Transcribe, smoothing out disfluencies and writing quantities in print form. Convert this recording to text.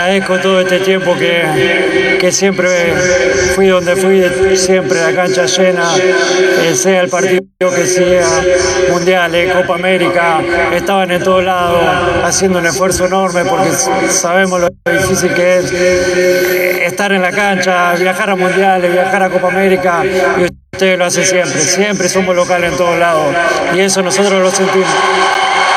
agradezco todo este tiempo que siempre fui donde fui, siempre la cancha llena, sea el partido que sea, mundiales, Copa América, estaban en todos lados haciendo un esfuerzo enorme porque sabemos lo difícil que es estar en la cancha, viajar a mundiales, viajar a Copa América, y ustedes lo hacen siempre, siempre somos locales en todos lados y eso nosotros lo sentimos.